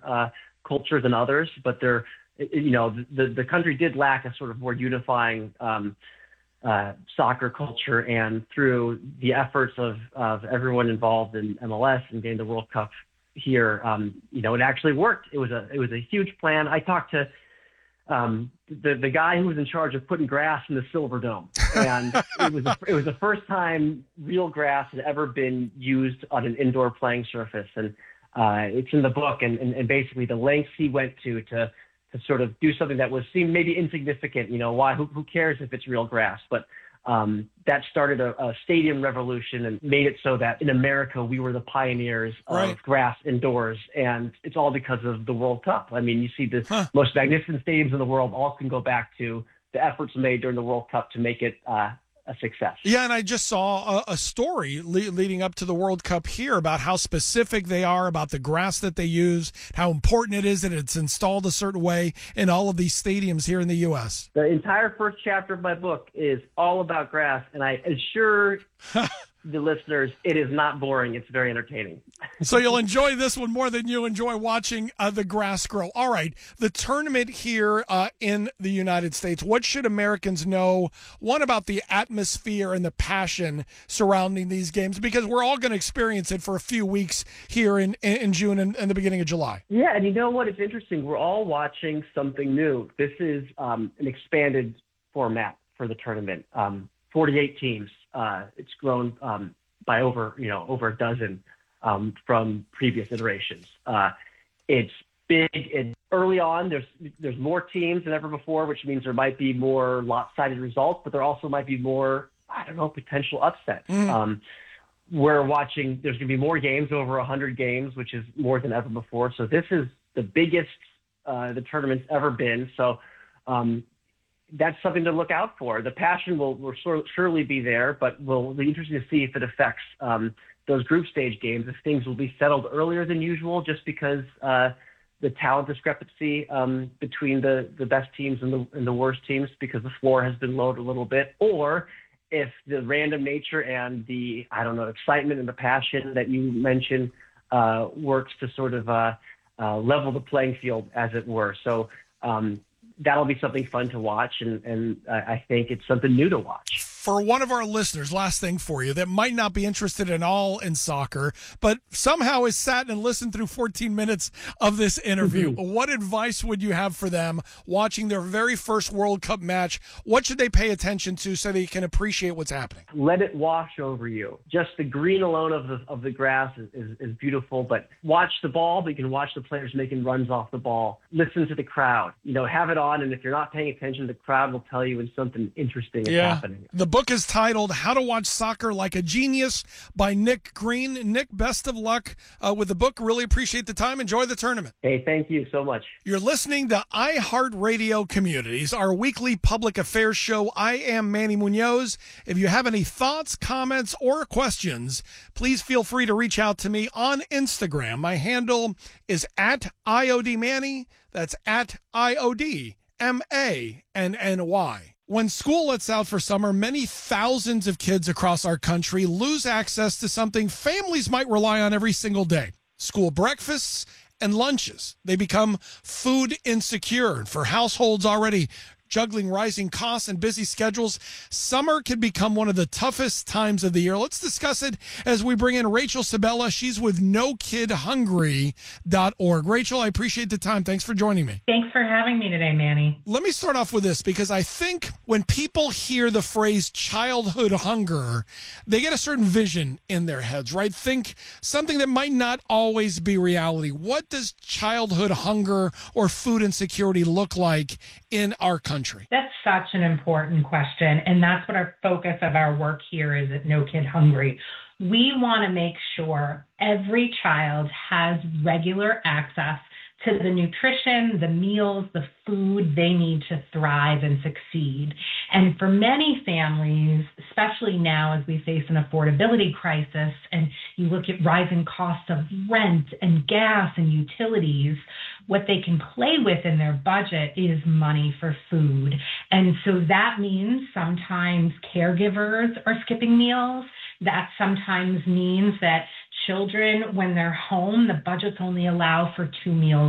culture than others, but the country did lack a sort of more unifying soccer culture, and through the efforts of everyone involved in MLS and getting the World Cup here, it actually worked. It was a huge plan. I talked to the guy who was in charge of putting grass in the Silver Dome, and it was the first time real grass had ever been used on an indoor playing surface, and it's in the book, and basically the lengths he went to sort of do something that seemed maybe insignificant. Why? Who cares if it's real grass? But that started a stadium revolution and made it so that in America we were the pioneers of grass indoors, and it's all because of the World Cup. I mean, you see the most magnificent stadiums in the world all can go back to the efforts made during the World Cup to make it a success. Yeah, and I just saw a story leading up to the World Cup here about how specific they are about the grass that they use, how important it is that it's installed a certain way in all of these stadiums here in the U.S. The entire first chapter of my book is all about grass, and I assure the listeners, it is not boring. It's very entertaining. So you'll enjoy this one more than you enjoy watching the grass grow. All right, the tournament here in the United States, what should Americans know, one, about the atmosphere and the passion surrounding these games? Because we're all going to experience it for a few weeks here in June and the beginning of July. Yeah, and you know what? It's interesting. We're all watching something new. This is an expanded format for the tournament. 48 teams. It's grown by over a dozen from previous iterations. It's big. And early on, there's more teams than ever before, which means there might be more lopsided results, but there also might be more, potential upsets. We're watching. There's going to be more games, over 100 games, which is more than ever before. So this is the biggest the tournament's ever been. So that's something to look out for. The passion will surely be there, but will be interesting to see if it affects those group stage games, if things will be settled earlier than usual, just because the talent discrepancy between the best teams and the worst teams, because the floor has been lowered a little bit, or if the random nature and the excitement and the passion that you mentioned works to sort of level the playing field, as it were. So that'll be something fun to watch, and I think it's something new to watch. For one of our listeners, last thing for you, that might not be interested at all in soccer, but somehow has sat and listened through 14 minutes of this interview, what advice would you have for them watching their very first World Cup match? What should they pay attention to so they can appreciate what's happening? Let it wash over you. Just the green alone of the grass is beautiful, but watch the ball, but you can watch the players making runs off the ball. Listen to the crowd. Have it on, and if you're not paying attention, the crowd will tell you when something interesting is happening. The book is titled How to Watch Soccer Like a Genius by Nick Green. Nick, best of luck with the book. Really appreciate the time. Enjoy the tournament. Hey, thank you so much. You're listening to iHeartRadio Communities, our weekly public affairs show. I am Manny Munoz. If you have any thoughts, comments, or questions, please feel free to reach out to me on Instagram. My handle is @IODManny. That's @IODMANNY. When school lets out for summer, many thousands of kids across our country lose access to something families might rely on every single day: school breakfasts and lunches. They become food insecure. For households already juggling rising costs and busy schedules, summer can become one of the toughest times of the year. Let's discuss it as we bring in Rachel Sabella. She's with NoKidHungry.org. Rachel, I appreciate the time. Thanks for joining me. Thanks for having me today, Manny. Let me start off with this, because I think when people hear the phrase childhood hunger, they get a certain vision in their heads, right? Think something that might not always be reality. What does childhood hunger or food insecurity look like in our country? That's such an important question, and that's what our focus of our work here is at No Kid Hungry. We want to make sure every child has regular access to the nutrition, the meals, the food they need to thrive and succeed. And for many families, especially now as we face an affordability crisis and you look at rising costs of rent and gas and utilities, what they can play with in their budget is money for food. And so that means sometimes caregivers are skipping meals. That sometimes means that children, when they're home, the budgets only allow for 2 meals